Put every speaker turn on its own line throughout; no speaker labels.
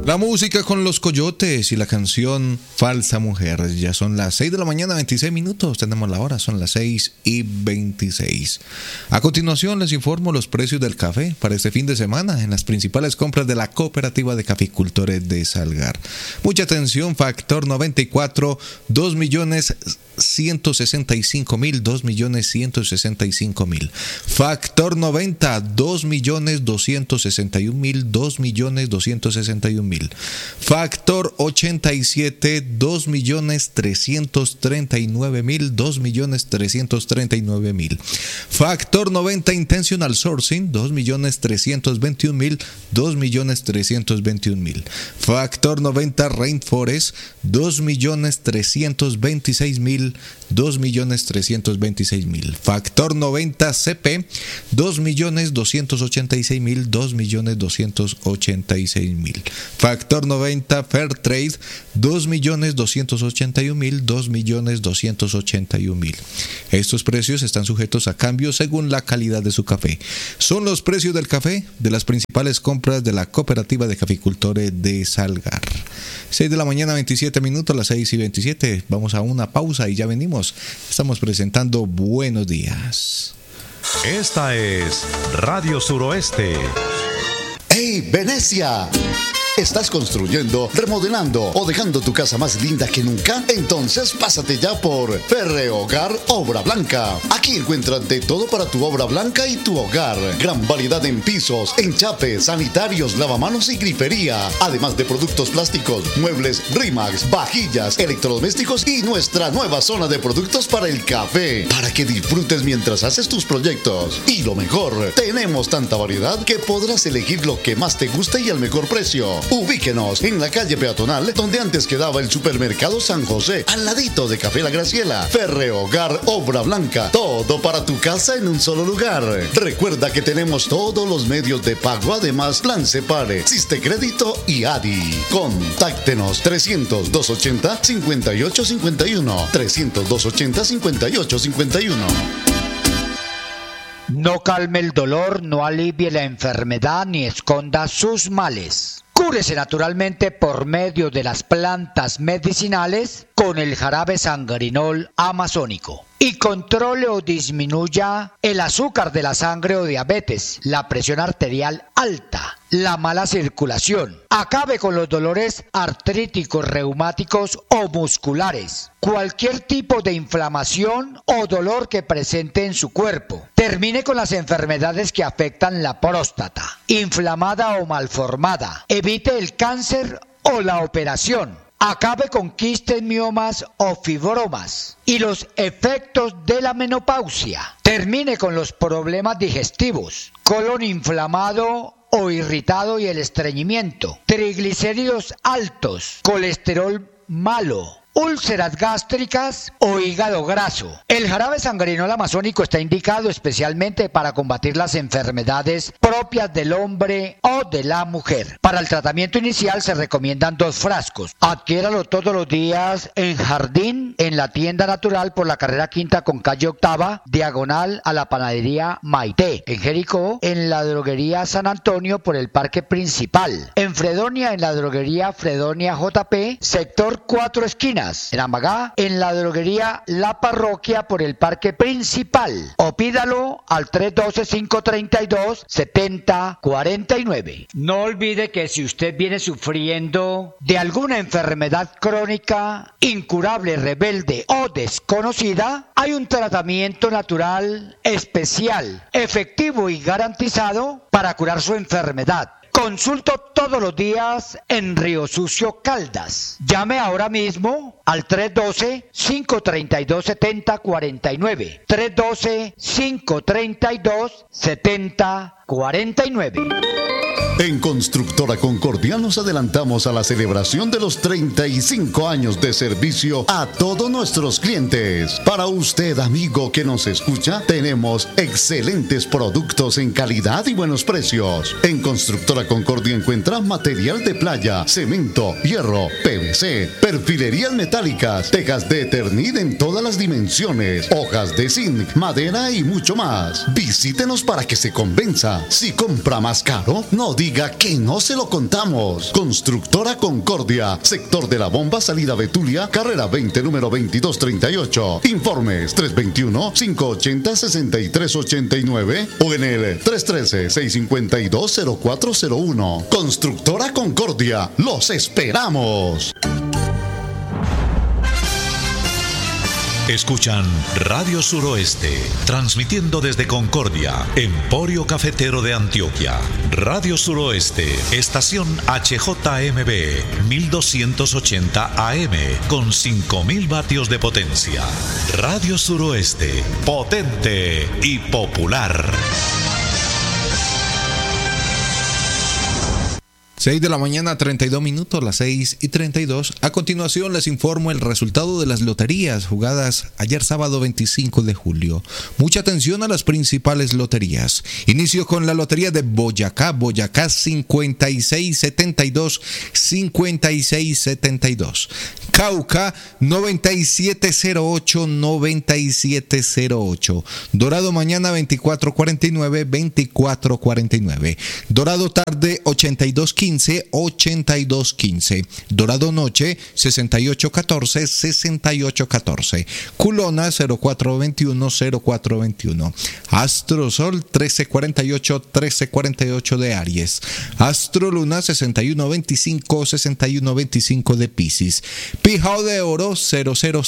La música con Los Coyotes y la canción Falsa Mujer. Ya son las 6 de la mañana, 26 minutos. Tenemos la hora, son las 6:26. A continuación les informo los precios del café para este fin de semana en las principales compras de la Cooperativa de Caficultores de Salgar. Mucha atención, factor 94, 2.165.000, 2.165.000. Factor 90, 2.261.000, 2.261.000. Factor 87, 2.339.000, 2.339.000. Factor 90, Intentional Sourcing, 2.321.000, 2.321.000. Factor 90, Rainforest, 2.326.000, 2.326.000. Factor 90, CP, 2.286.000, 2.286.000. Factor 90, Fairtrade, 2.281.000, 2.281.000. Estos precios están sujetos a cambio según la calidad de su café. Son los precios del café de las principales compras de la Cooperativa de Caficultores de Salgar. 6 de la mañana, 27 minutos, las 6:27. Vamos a una pausa y ya venimos. Estamos presentando Buenos Días.
Esta es Radio Suroeste.
¡Hey, Venecia! ¿Estás construyendo, remodelando o dejando tu casa más linda que nunca? Entonces pásate ya por Ferrehogar Obra Blanca. Aquí encuentras de todo para tu obra blanca y tu hogar. Gran variedad en pisos, enchapes, sanitarios, lavamanos y grifería. Además de productos plásticos, muebles Rimax, vajillas, electrodomésticos y nuestra nueva zona de productos para el café. Para que disfrutes mientras haces tus proyectos. Y lo mejor, tenemos tanta variedad que podrás elegir lo que más te guste y al mejor precio. Ubíquenos en la calle peatonal donde antes quedaba el supermercado San José, al ladito de Café La Graciela. Ferrehogar Obra Blanca, todo para tu casa en un solo lugar. Recuerda que tenemos todos los medios de pago, además Plan Separe, Siste Crédito y ADI. Contáctenos 300-280-5851, 300-280-5851.
No calme el dolor, no alivie la enfermedad ni esconda sus males. Cúrese naturalmente por medio de las plantas medicinales con el jarabe sangrinol amazónico y controle o disminuya el azúcar de la sangre o diabetes, la presión arterial alta, la mala circulación. Acabe con los dolores artríticos, reumáticos o musculares, cualquier tipo de inflamación o dolor que presente en su cuerpo. Termine con las enfermedades que afectan la próstata, inflamada o malformada. Evite el cáncer o la operación. Acabe con quistes, miomas o fibromas y los efectos de la menopausia. Termine con los problemas digestivos, colon inflamado o irritado y el estreñimiento, triglicéridos altos, colesterol malo, úlceras gástricas o hígado graso. El jarabe sangrinol amazónico está indicado especialmente para combatir las enfermedades propias del hombre o de la mujer. Para el tratamiento inicial se recomiendan 2 frascos. Adquiéralo todos los días en Jardín, en la tienda natural por la carrera quinta con calle octava, diagonal a la panadería Maite. En Jericó, en la droguería San Antonio por el parque principal. En Fredonia, en la droguería Fredonia JP, sector 4 esquinas. En Amagá, en la droguería La Parroquia por el parque principal. O pídalo al 312-532-7049. No olvide que si usted viene sufriendo de alguna enfermedad crónica, incurable, rebelde o desconocida, hay un tratamiento natural especial, efectivo y garantizado para curar su enfermedad. Consulto todos los días en Río Sucio, Caldas. Llame ahora mismo al 312-532-7049. 312-532-7049.
En Constructora Concordia nos adelantamos a la celebración de los 35 años de servicio a todos nuestros clientes. Para usted, amigo que nos escucha, tenemos excelentes productos en calidad y buenos precios. En Constructora Concordia encuentra material de playa, cemento, hierro, PVC, perfilerías metálicas, tejas de Eternit en todas las dimensiones, hojas de zinc, madera y mucho más. Visítenos para que se convenza. Concordia. Si compra más caro, no diga que no se lo contamos. Constructora Concordia, sector de la Bomba, salida Betulia, carrera 20, número 2238. Informes 321-580-6389 o en el 313-652-0401. Constructora Concordia, los esperamos.
Escuchan Radio Suroeste, transmitiendo desde Concordia, Emporio Cafetero de Antioquia. Radio Suroeste, estación HJMB, 1280 AM, con 5000 vatios de potencia. Radio Suroeste, potente y popular.
6 de la mañana, 32 minutos, las 6:32. A continuación les informo el resultado de las loterías jugadas ayer sábado 25 de julio. Mucha atención a las principales loterías. Inicio con la lotería de Boyacá. Boyacá 5672, 5672. Cauca 9708, 9708. Dorado mañana 2449, 2449. Dorado tarde 8215, 8215. Dorado noche 6814, 6814. Culona 0421, 0421. Astro Sol 1348, 1348 de Aries. Astro Luna 6125, 6125 de Piscis. Pijao de Oro 0000,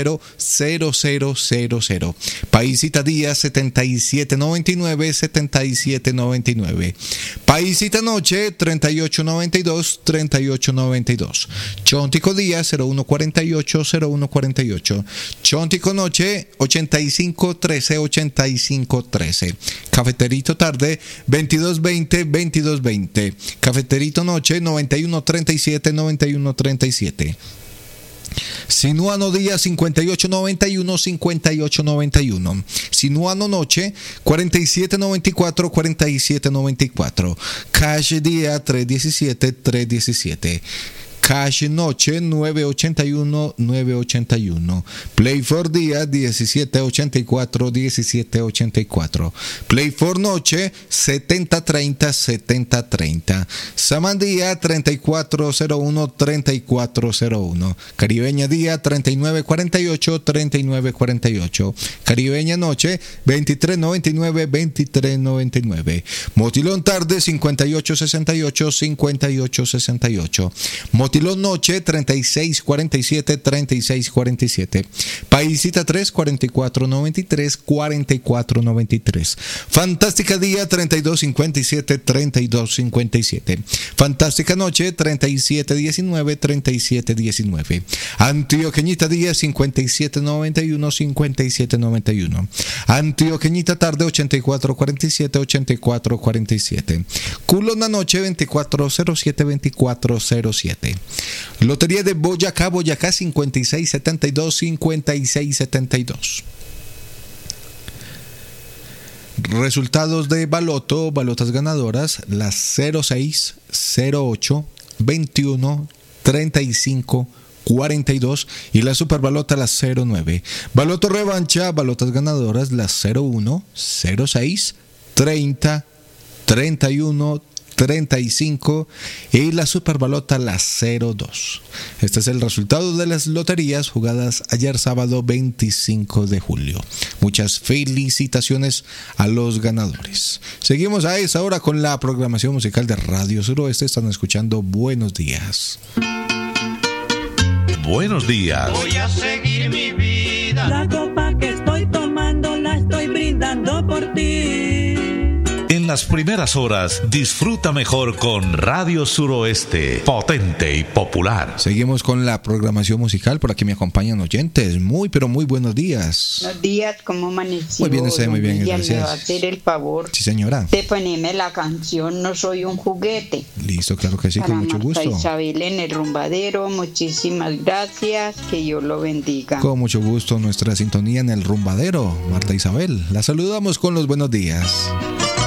0000. Paisita Día 7799, 7799. Paisita Noche 3892, 3892. Chontico Día 0148, 0148. Chontico Noche 8513, 8513. Cafeterito Tarde 2220, 2220. Cafeterito Noche 9137, 9137. Sinuano Día 5891, 5891. Sinuano Noche 4794, 4794. Cash Día 317, 317. Cash Noche 981, 981. Play for Día 1784, 1784. Play for Noche 7030, 7030. Samandía 3401, 3401. Caribeña Día 3948, 3948. Caribeña Noche 2399, 2399. Motilón Tarde 5868, 5868. Motilón Noche 3647, 3647. Paisita 3 4493, 4493. Fantástica Día 3257, 3257. Fantástica Noche 3719, 3719. Antioqueñita Día 5791, 5791. Antioqueñita Tarde 8447, 8447. Culona Noche 2407, 2407. Lotería de Boyacá, Boyacá 5672, 5672. Resultados de Baloto, balotas ganadoras, las 06, 08, 21, 35, 42 y la superbalota las 09. Baloto revancha, balotas ganadoras, las 01, 06, 30, 31, 35 y la superbalota la 02. Este es el resultado de las loterías jugadas ayer sábado 25 de julio. Muchas felicitaciones a los ganadores. Seguimos a esa hora con la programación musical de Radio Suroeste. Están escuchando Buenos Días.
Buenos días.
Voy a seguir mi vida. La copa que estoy tomando la estoy brindando por ti.
En las primeras horas, disfruta mejor con Radio Suroeste, potente y popular.
Seguimos con la programación musical. Por aquí me acompañan oyentes. Muy, pero muy buenos días.
Buenos días, ¿cómo amaneció?
Muy bien, estoy muy bien, gracias.
¿Me va a hacer el favor?
Sí, señora.
De ponerme la canción No Soy un Juguete.
Listo, claro que sí, con mucho
Marta
gusto.
Isabel en el Rumbadero, muchísimas gracias, que Dios lo bendiga.
Con mucho gusto, nuestra sintonía en el Rumbadero. Marta Isabel, la saludamos con los buenos días.